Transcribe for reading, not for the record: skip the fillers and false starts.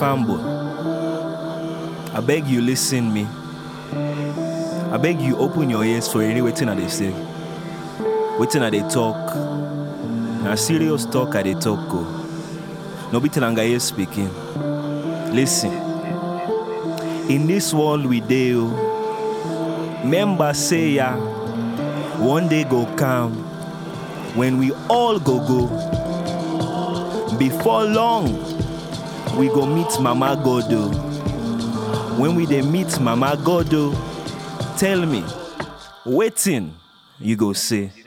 fanboy. I beg you listen me. I beg you open your ears for any waiting I they say. Waiting I they talk. Na serious talk I they talk go. No be Tilanga here speaking. Listen. In this world we deal, members say ya, one day go come when we all go. Before long, we go meet Mama Godo. When we dey meet Mama Godo, tell me, waiting you go say.